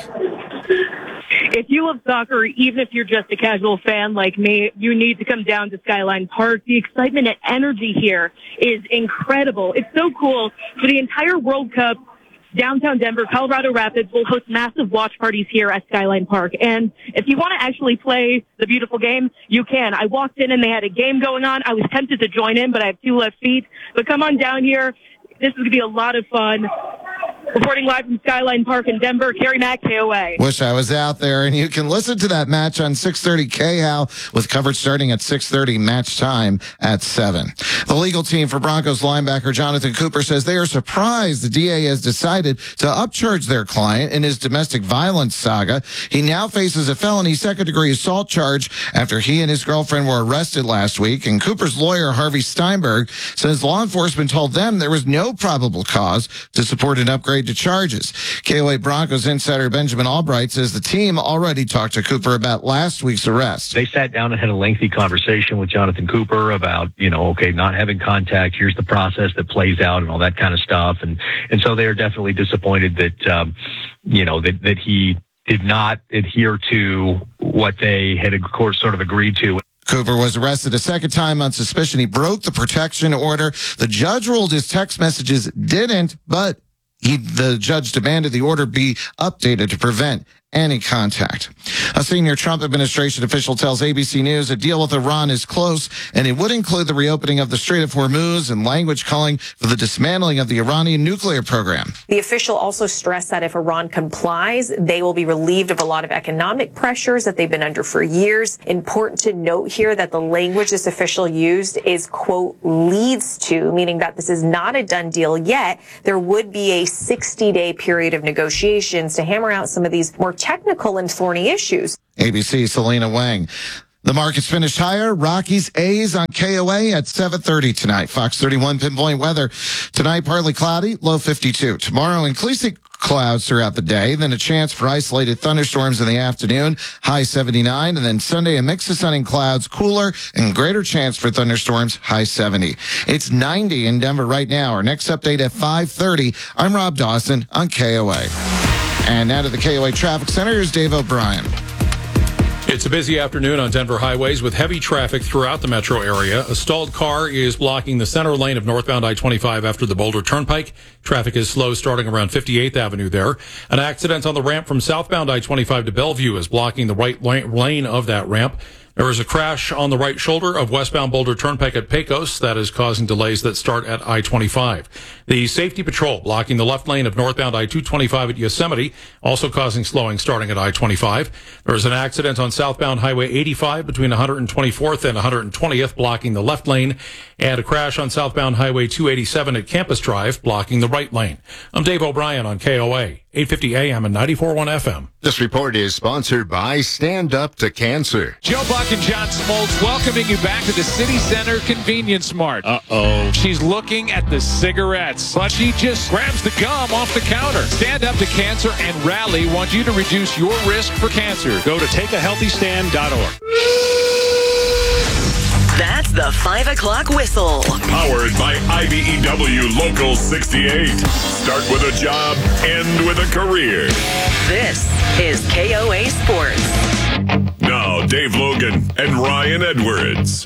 If you love soccer, even if you're just a casual fan like me, you need to come down to Skyline Park. The excitement and energy here is incredible. It's so cool. For the entire World Cup, downtown Denver, Colorado Rapids will host massive watch parties here at Skyline Park. And if you want to actually play the beautiful game, you can. I walked in and they had a game going on. I was tempted to join in, but I have two left feet. But come on down here. This is going to be a lot of fun. Reporting live from Skyline Park in Denver, Carrie Mack, K O A. Wish I was out there. And you can listen to that match on six thirty K H O W with coverage starting at six thirty, match time at seven. The legal team for Broncos linebacker Jonathan Cooper says they are surprised the D A has decided to upcharge their client in his domestic violence saga. He now faces a felony second-degree assault charge after he and his girlfriend were arrested last week. And Cooper's lawyer, Harvey Steinberg, says law enforcement told them there was no probable cause to support an upgrade to charges. K O A Broncos insider Benjamin Albright says the team already talked to Cooper about last week's arrest. They sat down and had a lengthy conversation with Jonathan Cooper about, you know, okay, not having contact. Here's the process that plays out and all that kind of stuff. And, and so they are definitely disappointed that, um, you know, that, that he did not adhere to what they had, of course, sort of agreed to. Cooper was arrested a second time on suspicion he broke the protection order. The judge ruled his text messages didn't, but he, the judge demanded the order be updated to prevent any contact. A senior Trump administration official tells A B C News a deal with Iran is close, and it would include the reopening of the Strait of Hormuz and language calling for the dismantling of the Iranian nuclear program. The official also stressed that if Iran complies, they will be relieved of a lot of economic pressures that they've been under for years. Important to note here that the language this official used is, quote, leads to, meaning that this is not a done deal yet. There would be a sixty-day period of negotiations to hammer out some of these more technical and thorny issues. A B C, Selena Wang. The market's finished higher. Rockies A's on K O A at seven thirty tonight. Fox thirty-one pinpoint weather. Tonight, partly cloudy, low fifty-two. Tomorrow, increasing clouds throughout the day, then a chance for isolated thunderstorms in the afternoon, high seventy-nine. And then Sunday, a mix of sun and clouds, cooler and greater chance for thunderstorms, high seventy. It's ninety in Denver right now. Our next update at five thirty. I'm Rob Dawson on K O A. And now to the K O A Traffic Center. Here's Dave O'Brien. It's a busy afternoon on Denver highways with heavy traffic throughout the metro area. A stalled car is blocking the center lane of northbound I twenty-five after the Boulder Turnpike. Traffic is slow starting around fifty-eighth Avenue there. An accident on the ramp from southbound I twenty-five to Bellevue is blocking the right lane of that ramp. There is a crash on the right shoulder of westbound Boulder Turnpike at Pecos that is causing delays that start at I twenty-five. The safety patrol blocking the left lane of northbound I two twenty-five at Yosemite, also causing slowing starting at I twenty-five. There is an accident on southbound Highway eighty-five between one hundred twenty-fourth and one hundred twentieth blocking the left lane, and a crash on southbound Highway two eighty-seven at Campus Drive blocking the right lane. I'm Dave O'Brien on K O A, eight fifty A M and ninety-four point one F M. This report is sponsored by Stand Up to Cancer. Joe Buck and John Smoltz welcoming you back to the City Center Convenience Mart. Uh-oh. She's looking at the cigarettes, but she just grabs the gum off the counter. Stand Up to Cancer and Rally want you to reduce your risk for cancer. Go to take a healthy stand dot org. That's the five o'clock whistle. Powered by I B E W Local sixty-eight. Start with a job, end with a career. This is K O A Sports. Now, Dave Logan and Ryan Edwards.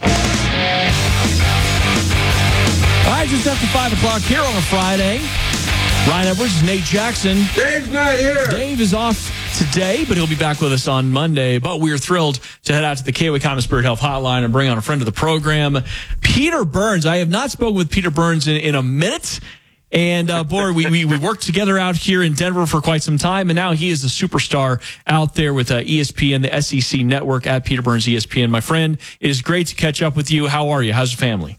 All right, just after five o'clock here on a Friday. Ryan Edwards, Nate Jackson. Dave's not here. Dave is off today, but he'll be back with us on Monday. But we're thrilled to head out to the K O A Common Spirit Health Hotline and bring on a friend of the program, Peter Burns. I have not spoken with Peter Burns in, in a minute. And, uh, boy, we, we, we worked together out here in Denver for quite some time. And now he is a superstar out there with uh, E S P N, the S E C network at Peter Burns E S P N. My friend, it is great to catch up with you. How are you? How's the family?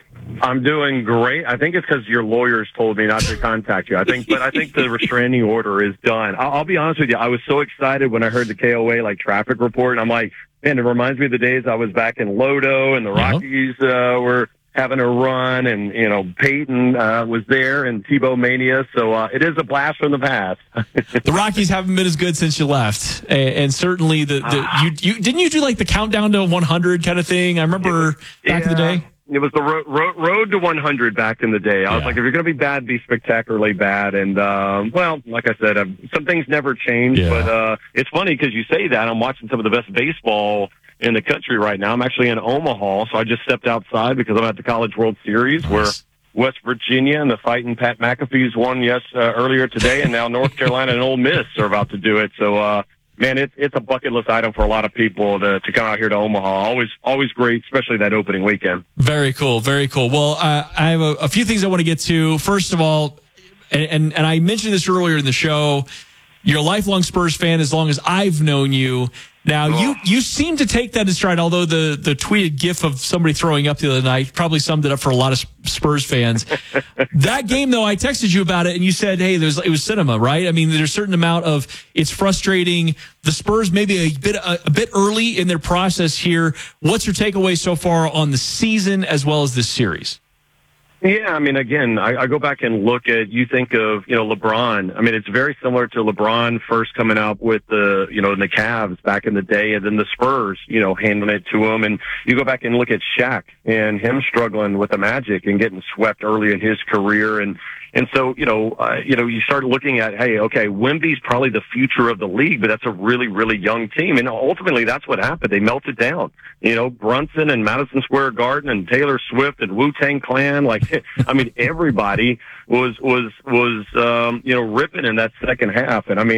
I'm doing great. I think it's because your lawyers told me not to contact you. I think, but I think the restraining order is done. I'll, I'll be honest with you. I was so excited when I heard the K O A like traffic report, and I'm like, man, it reminds me of the days I was back in Lodo and the Rockies uh, were having a run, and you know Peyton uh, was there and Tebow mania. So uh, it is a blast from the past. The Rockies haven't been as good since you left, and, and certainly the, the you, you didn't you do like the countdown to one hundred kind of thing? I remember back yeah. in the day. It was the road, road, road to one hundred back in the day. I yeah. was like, if you're going to be bad, be spectacularly bad. And, um, well, like I said, um, some things never change. Yeah. But uh, it's funny because you say that. I'm watching some of the best baseball in the country right now. I'm actually in Omaha, so I just stepped outside because I'm at the College World Series nice. where West Virginia and the Fighting Pat McAfee's won yes uh, earlier today, and now North Carolina and Ole Miss are about to do it. So, uh, man, it's it's a bucket list item for a lot of people to, to come out here to Omaha. Always always great, especially that opening weekend. Very cool, very cool. Well, uh, I have a, a few things I want to get to. First of all, and, and, and I mentioned this earlier in the show, you're a lifelong Spurs fan as long as I've known you. Now, oh. you you seem to take that in stride, although the, the tweeted gif of somebody throwing up the other night probably summed it up for a lot of Spurs fans. That game, though, I texted you about it, and you said, hey, there's, it was cinema, right? I mean, there's a certain amount of it's frustrating. The Spurs maybe a bit a, a bit early in their process here. What's your takeaway so far on the season as well as this series? Yeah, I mean, again, I, I go back and look at, you think of, you know, LeBron. I mean, it's very similar to LeBron first coming out with the, you know, the Cavs back in the day, and then the Spurs, you know, handing it to him. And you go back and look at Shaq and him struggling with the Magic and getting swept early in his career. And, and so, you know, uh, you know, you start looking at, hey, okay, Wemby's probably the future of the league, but that's a really, really young team. And ultimately, that's what happened. They melted down. You know, Brunson and Madison Square Garden and Taylor Swift and Wu-Tang Clan, like, I mean, everybody was, was, was, um, you know, ripping in that second half. And I mean,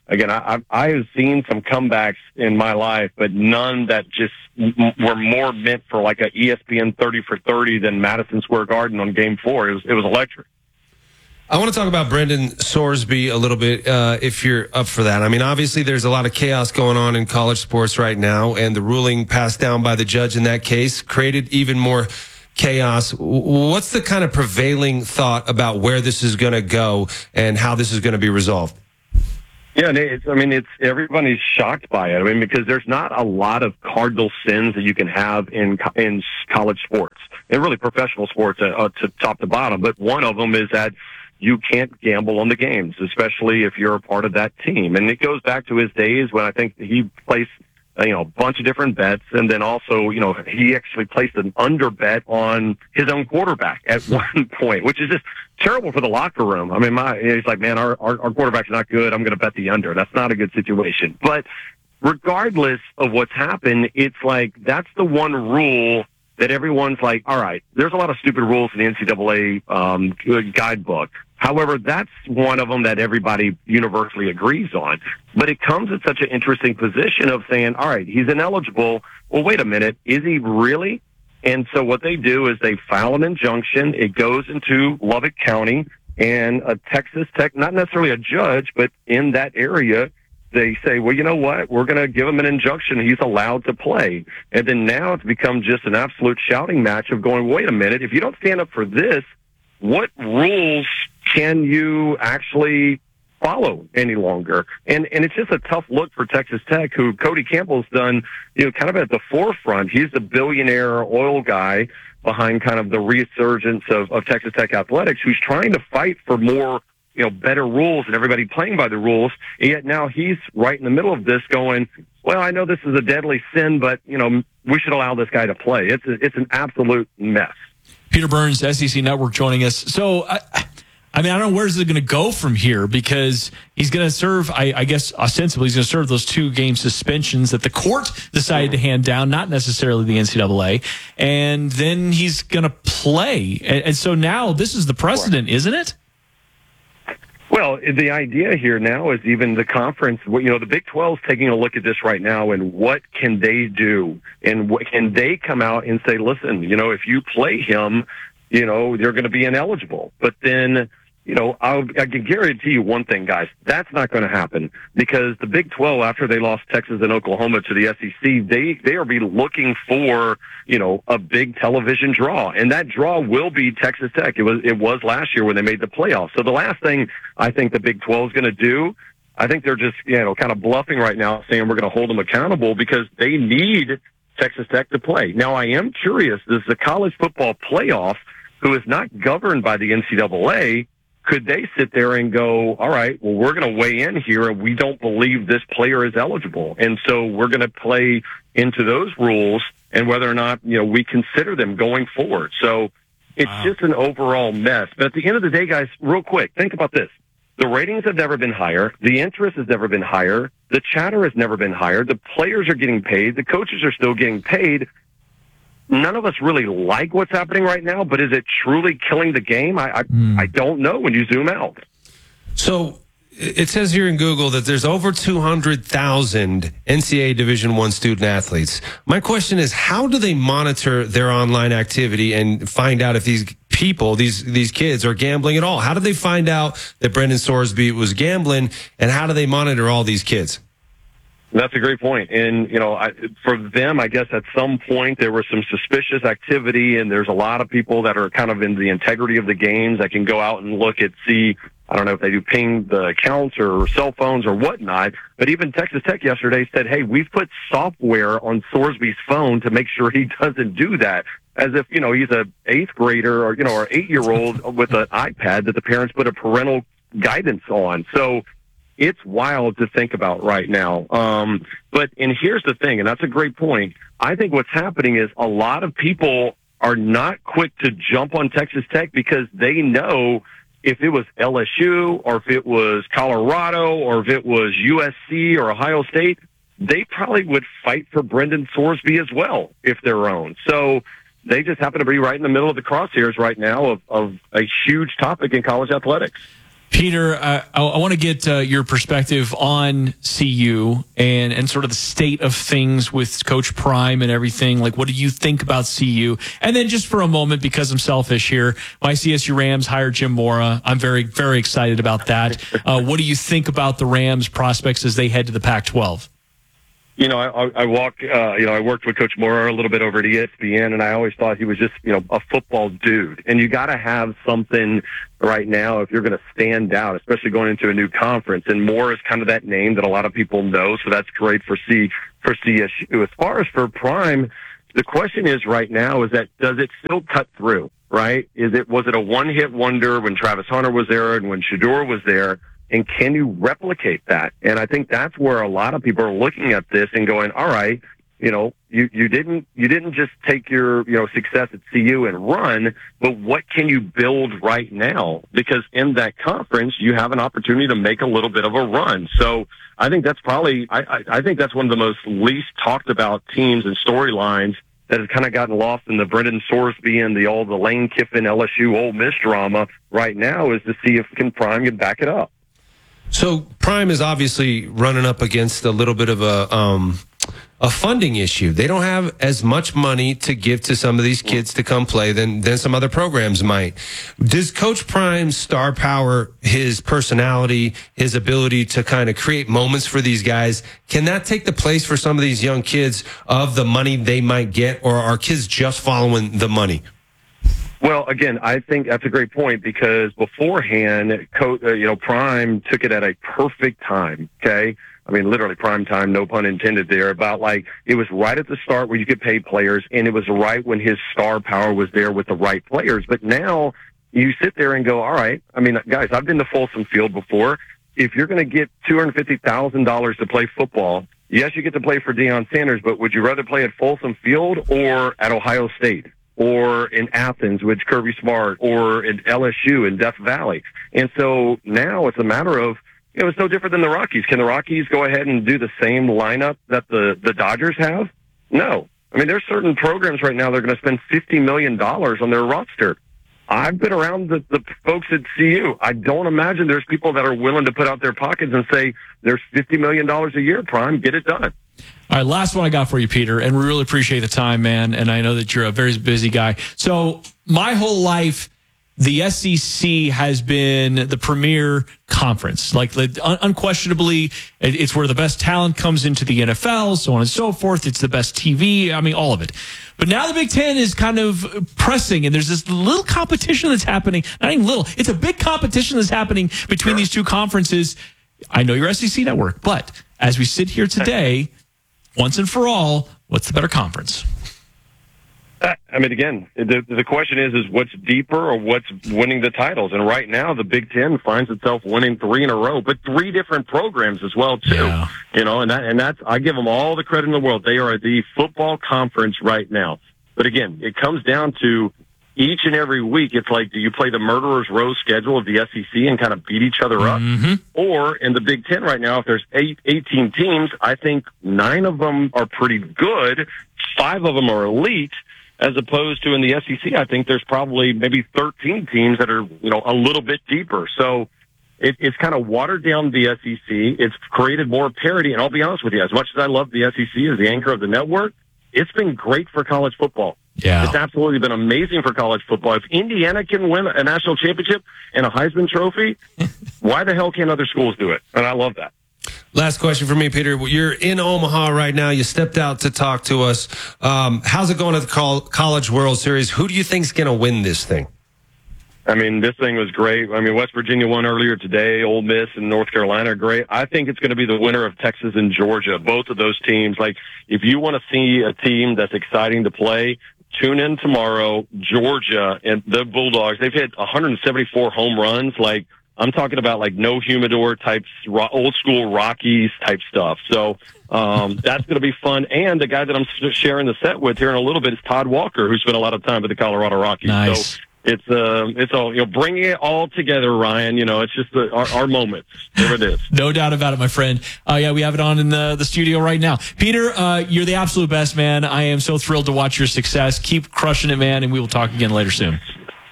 again, I, I, I have seen some comebacks in my life, but none that just m- were more meant for like a E S P N thirty for thirty than Madison Square Garden on game four. It was, it was electric. I want to talk about Brendan Sorsby a little bit, uh, if you're up for that. I mean, obviously there's a lot of chaos going on in college sports right now, and the ruling passed down by the judge in that case created even more chaos. What's the kind of prevailing thought about where this is going to go and how this is going to be resolved? Yeah, it's, I mean, it's everybody's shocked by it. I mean, because there's not a lot of cardinal sins that you can have in in college sports and really professional sports, uh, to top to bottom. But one of them is that you can't gamble on the games, especially if you're a part of that team. And it goes back to his days when I think he placed, you know, a bunch of different bets. And then also, you know, he actually placed an under bet on his own quarterback at one point, which is just terrible for the locker room. I mean, my, he's like, man, our, our, our quarterback's not good. I'm going to bet the under. That's not a good situation. But regardless of what's happened, it's like, that's the one rule that everyone's like, all right, there's a lot of stupid rules in the N C double A um, guidebook. However, that's one of them that everybody universally agrees on. But it comes at such an interesting position of saying, all right, he's ineligible. Well, wait a minute. Is he really? And so what they do is they file an injunction. It goes into Lubbock County, and a Texas Tech, not necessarily a judge, but in that area, they say, well, you know what? We're going to give him an injunction. He's allowed to play. And then now it's become just an absolute shouting match of going, wait a minute. If you don't stand up for this, what rules can you actually follow any longer? And and it's just a tough look for Texas Tech, who Cody Campbell's done, you know, kind of at the forefront. He's the billionaire oil guy behind kind of the resurgence of, of Texas Tech athletics, who's trying to fight for more, you know, better rules and everybody playing by the rules. And yet now he's right in the middle of this going, well, I know this is a deadly sin, but, you know, we should allow this guy to play. It's a, it's an absolute mess. Peter Burns, S E C Network, joining us. So, I, I mean, I don't know where's it going to go from here, because he's going to serve, I, I guess, ostensibly, he's going to serve those two game suspensions that the court decided to hand down, not necessarily the N C double A. And then he's going to play. And, and so now this is the precedent, isn't it? Well, the idea here now is even the conference, you know, the Big twelve is taking a look at this right now, and what can they do? And what, can they come out and say, listen, you know, if you play him, you know, you're going to be ineligible. But then, you know, I'll, I can guarantee you one thing, guys, that's not going to happen, because the Big twelve, after they lost Texas and Oklahoma to the S E C, they, they are be looking for, you know, a big television draw. And that draw will be Texas Tech. It was, it was last year when they made the playoffs. So the last thing I think the Big twelve is going to do, I think they're just, you know, kind of bluffing right now, saying we're going to hold them accountable, because they need Texas Tech to play. Now, I am curious, does the college football playoff, who is not governed by the N C double A, could they sit there and go, all right, well, we're going to weigh in here, and we don't believe this player is eligible, and so we're going to play into those rules and whether or not, you know, we consider them going forward. So it's wow. just an overall mess. But at the end of the day, guys, real quick, think about this. The ratings have never been higher. The interest has never been higher. The chatter has never been higher. The players are getting paid. The coaches are still getting paid. None of us really like what's happening right now, but is it truly killing the game? I I, mm. I don't know when you zoom out. So it says here in Google that there's over two hundred thousand N C double A Division I student athletes. My question is, how do they monitor their online activity and find out if these people, these these kids, are gambling at all? How do they find out that Brendan Sorsby was gambling, and how do they monitor all these kids? That's a great point. And, you know, I, for them, I guess at some point there was some suspicious activity, and there's a lot of people that are kind of in the integrity of the games that can go out and look at, see, I don't know if they do ping the accounts or cell phones or whatnot, but even Texas Tech yesterday said, hey, we've put software on Sorsby's phone to make sure he doesn't do that. As if, you know, he's a eighth grader or, you know, or eight-year-old with an iPad that the parents put a parental guidance on. So it's wild to think about right now. Um, but, and here's the thing, and that's a great point. I think what's happening is a lot of people are not quick to jump on Texas Tech, because they know if it was L S U or if it was Colorado or if it was U S C or Ohio State, they probably would fight for Brendan Sorsby as well if they're owned. So they just happen to be right in the middle of the crosshairs right now of, of a huge topic in college athletics. Peter, uh, I, I want to get uh, your perspective on C U and, and sort of the state of things with Coach Prime and everything. Like, what do you think about C U? And then just for a moment, because I'm selfish here, my C S U Rams hired Jim Mora. I'm very, very excited about that. Uh, what do you think about the Rams prospects as they head to the Pac twelve? You know, I, I walk, uh, you know, I worked with Coach Mora a little bit over at E S P N, and I always thought he was just, you know, a football dude. And you got to have something right now if you're going to stand out, especially going into a new conference. And Mora is kind of that name that a lot of people know, so that's great for C for C S U. As far as for Prime, the question is right now is that does it still cut through? Right? Is it was it a one hit wonder when Travis Hunter was there and when Shedeur was there? And can you replicate that? And I think that's where a lot of people are looking at this and going, all right, you know, you, you didn't, you didn't just take your, you know, success at C U and run, but what can you build right now? Because in that conference, you have an opportunity to make a little bit of a run. So I think that's probably, I, I, I think that's one of the most least talked about teams and storylines that has kind of gotten lost in the Brendan Sorsby and the all the Lane Kiffin L S U Ole Miss drama right now is to see if can Prime can back it up. So Prime is obviously running up against a little bit of a um, a funding issue. They don't have as much money to give to some of these kids to come play than than some other programs might. Does Coach Prime's star power, his personality, his ability to kind of create moments for these guys, can that take the place for some of these young kids of the money they might get, or are kids just following the money? Well, again, I think that's a great point because beforehand, Co- uh, you know, Prime took it at a perfect time. Okay, I mean, literally prime time, no pun intended there. About like it was right at the start where you could pay players, and it was right when his star power was there with the right players. But now you sit there and go, all right. I mean, guys, I've been to Folsom Field before. If you're going to get two hundred fifty thousand dollars to play football, yes, you get to play for Deion Sanders, but would you rather play at Folsom Field or at Ohio State? Or in Athens with Kirby Smart, or in L S U in Death Valley. And so now it's a matter of, you know, it's no different than the Rockies. Can the Rockies go ahead and do the same lineup that the, the Dodgers have? No. I mean, there's certain programs right now that are going to spend fifty million dollars on their roster. I've been around the, the folks at C U. I don't imagine there's people that are willing to put out their pockets and say, there's fifty million dollars a year, Prime, get it done. All right, last one I got for you, Peter, and we really appreciate the time, man. And I know that you're a very busy guy. So my whole life, the S E C has been the premier conference. Like, un- unquestionably, it's where the best talent comes into the N F L, so on and so forth. It's the best T V. I mean, all of it. But now the Big Ten is kind of pressing, and there's this little competition that's happening. Not even little. It's a big competition that's happening between these two conferences. I know your S E C network, but as we sit here today, once and for all, what's the better conference? I mean, again, the the question is, is what's deeper or what's winning the titles? And right now, the Big Ten finds itself winning three in a row, but three different programs as well, too. Yeah. You know, and that, and that's, I give them all the credit in the world. They are the football conference right now. But again, it comes down to each and every week, it's like, do you play the murderer's row schedule of the S E C and kind of beat each other up? Mm-hmm. Or in the Big Ten right now, if there's eight, eighteen teams, I think nine of them are pretty good. Five of them are elite, as opposed to in the S E C, I think there's probably maybe thirteen teams that are, you know, a little bit deeper. So it, it's kind of watered down the S E C. It's created more parity. And I'll be honest with you, as much as I love the S E C as the anchor of the network, it's been great for college football. Yeah. It's absolutely been amazing for college football. If Indiana can win a national championship and a Heisman Trophy, why the hell can't other schools do it? And I love that. Last question for me, Peter. You're in Omaha right now. You stepped out to talk to us. Um, how's it going at the College World Series? Who do you think's going to win this thing? I mean, this thing was great. I mean, West Virginia won earlier today. Ole Miss and North Carolina are great. I think it's going to be the winner of Texas and Georgia, both of those teams. Like, if you want to see a team that's exciting to play, tune in tomorrow. Georgia and the Bulldogs, they've hit one hundred seventy-four home runs. Like, I'm talking about like no humidor type, old school Rockies type stuff. So um, that's going to be fun. And the guy that I'm sharing the set with here in a little bit is Todd Walker, who spent a lot of time with the Colorado Rockies. Nice. So it's uh, it's all, you know, bringing it all together, Ryan. You know, it's just the, our, our moments. There it is. No doubt about it, my friend. Uh, yeah, we have it on in the, the studio right now. Peter, uh, you're the absolute best, man. I am so thrilled to watch your success. Keep crushing it, man, and we will talk again later soon.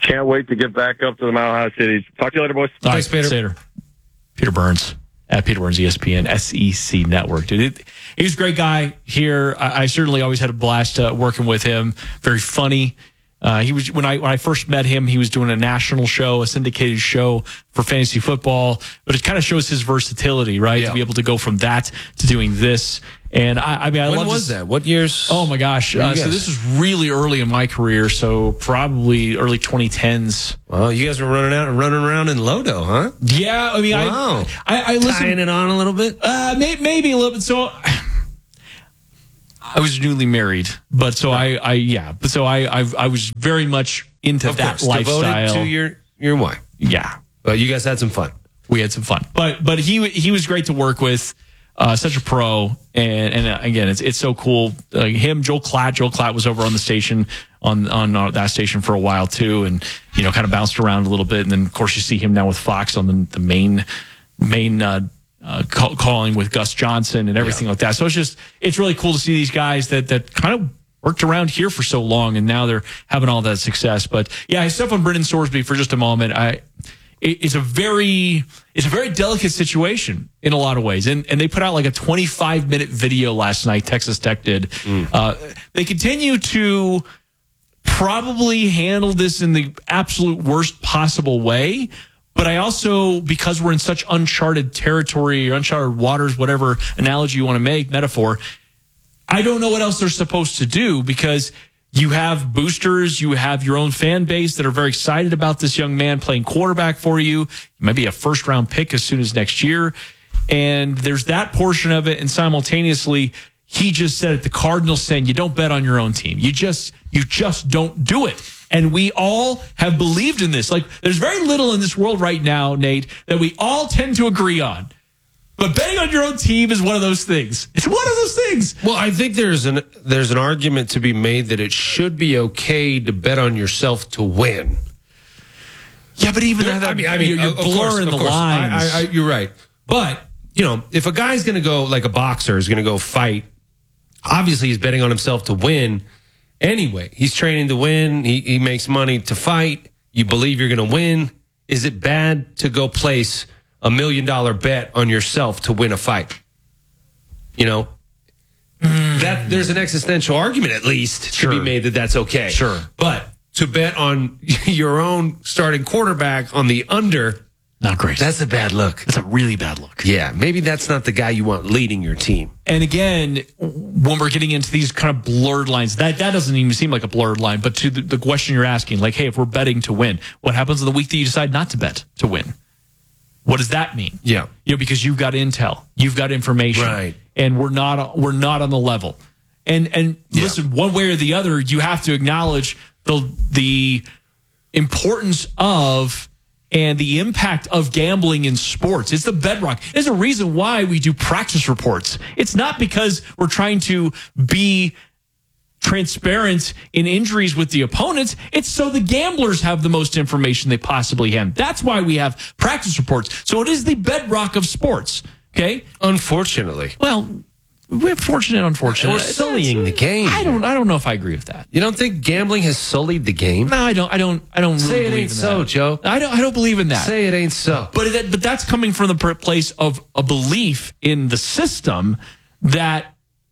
Can't wait to get back up to the Mile High Cities. Talk to you later, boys. Thanks, Peter. Later. Peter Burns. At Peter Burns, E S P N, S E C Network. Dude, it, he was a great guy here. I, I certainly always had a blast uh, working with him. Very funny. Uh, he was when I when I first met him, he was doing a national show, a syndicated show for fantasy football. But it kind of shows his versatility, right? Yeah. To be able to go from that to doing this. And I, I mean, I when love was this. that? What years? Oh my gosh! Uh, so this was really early in my career. So probably early twenty tens. Well, you guys were running out and running around in Lodo, huh? Yeah, I mean, wow. I, I, I listened, tying it on a little bit. Uh, may, maybe a little bit. So I was newly married, but so I, I, yeah, but so I, I, I was very much into Of that course, lifestyle. devoted to your your wife. Yeah, but you guys had some fun. We had some fun, but but he he was great to work with. Uh, such a pro, and and uh, again, it's it's so cool. Uh, him, Joel Klatt. Joel Klatt was over on the station on on uh, that station for a while too, and you know, kind of bounced around a little bit. And then, of course, you see him now with Fox on the the main main uh, uh, call, calling with Gus Johnson and everything yeah. like that. So it's just it's really cool to see these guys that that kind of worked around here for so long, and now they're having all that success. But yeah, stuff on Brendan Sorsby for just a moment. I. It's a very it's a very delicate situation in a lot of ways. And and they put out like a twenty-five minute video last night, Texas Tech did. Mm. Uh, they continue to probably handle this in the absolute worst possible way. But I also, because we're in such uncharted territory or uncharted waters, whatever analogy you want to make, metaphor, I don't know what else they're supposed to do, because you have boosters, you have your own fan base that are very excited about this young man playing quarterback for you. Maybe a first round pick as soon as next year. And there's that portion of it. And simultaneously, he just said it, the Cardinals saying, you don't bet on your own team. You just, you just don't do it. And we all have believed in this. Like, there's very little in this world right now, Nate, that we all tend to agree on. But betting on your own team is one of those things. It's one of those things. Well, I think there's an there's an argument to be made that it should be okay to bet on yourself to win. Yeah, but even that, I mean, I mean, you're, you're blurring the lines. I, I, I, you're right. But, you know, if a guy's going to go, like a boxer is going to go fight, obviously he's betting on himself to win anyway. He's training to win. He, he makes money to fight. You believe you're going to win. Is it bad to go place a million dollar bet on yourself to win a fight? You know, mm. that there's an existential argument at least sure. to be made that that's okay. Sure. But to bet on your own starting quarterback on the under, not great. That's a bad look. That's a really bad look. Yeah. Maybe that's not the guy you want leading your team. And again, when we're getting into these kind of blurred lines, that, that doesn't even seem like a blurred line, but to the, the question you're asking, like, hey, if we're betting to win, what happens in the week that you decide not to bet to win? What does that mean? Yeah. You know, because you've got intel, you've got information, right. and we're not we're not on the level. And and yeah. listen, one way or the other, you have to acknowledge the the importance of and the impact of gambling in sports. It's the bedrock. There's a reason why we do practice reports. It's not because we're trying to be transparent in injuries with the opponents. It's so the gamblers have the most information they possibly can. That's why we have practice reports. So it is the bedrock of sports. Okay. Unfortunately. Well, we're fortunate, unfortunate. We're sullying the game. I don't. I don't know if I agree with that. You don't think gambling has sullied the game? No, I don't. I don't. I don't. Say really it believe ain't in so, that. Joe. I don't. I don't believe in that. Say it ain't so. But it, but that's coming from the place of a belief in the system that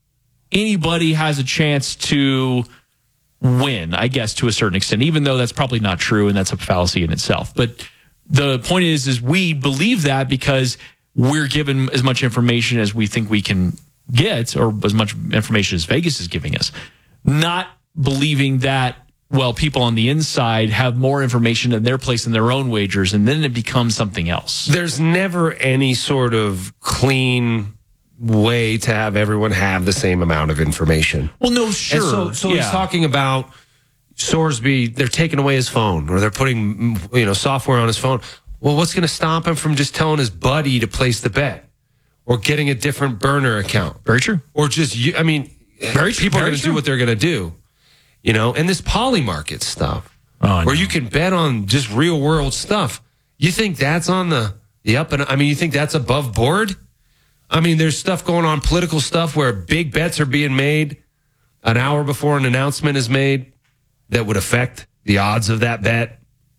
anybody has a chance to win, I guess, to a certain extent, even though that's probably not true and that's a fallacy in itself. But the point is, is we believe that because we're given as much information as we think we can get, or as much information as Vegas is giving us, not believing that, well, people on the inside have more information and they're placing their own wagers, and then it becomes something else. There's never any sort of clean way to have everyone have the same amount of information. Well, no, sure. And so so yeah. he's talking about Sorsby, they're taking away his phone, or they're putting, you know, software on his phone. Well, what's going to stop him from just telling his buddy to place the bet, or getting a different burner account? Very true. Or just, I mean, very people very are going to do what they're going to do, you know. And this poly market stuff, oh, where you can bet on just real world stuff. You think that's on the the up and? I mean, you think that's above board? I mean, there's stuff going on, political stuff, where big bets are being made an hour before an announcement is made that would affect the odds of that bet.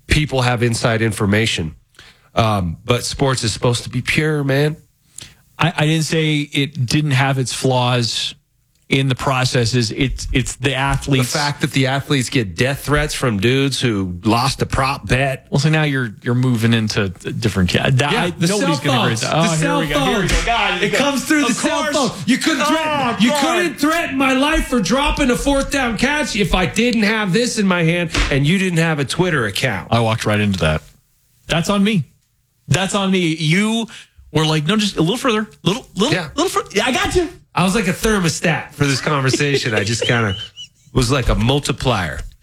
people have inside information. Um, but sports is supposed to be pure, man. I, I didn't say it didn't have its flaws in the processes. It's it's the athletes. The fact that the athletes get death threats from dudes who lost a prop bet. Well, so now you're you're moving into different. Yeah, yeah the cell phones. Oh, the cell here we go. Here we go. God, it comes through the of cell course. phone. You couldn't threaten. Oh, you God. couldn't threaten my life for dropping a fourth down catch if I didn't have this in my hand and you didn't have a Twitter account. I walked right into that. That's on me. That's on me. You were like, no, just a little further, little, little, yeah. little further. Yeah, I got you. I was like a thermostat for this conversation. I just kind of was like a multiplier.